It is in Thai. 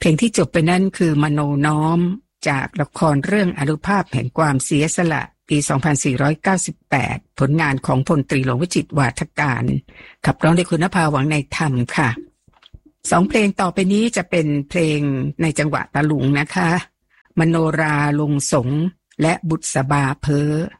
ลงที่จบไปนั่นคือมโนน้อมจากละครเรื่องอานุภาพแห่งความเสียสละปี 2498 ผลงานของพลตรีหลวงวิจิตรวาทการขับร้องโดยคุณนภาหวังในธรรมค่ะ2เพลงต่อไปนี้จะเป็นเพลงในจังหวะตะลุงนะคะมโนราลงสงและบุษบาเพ้อ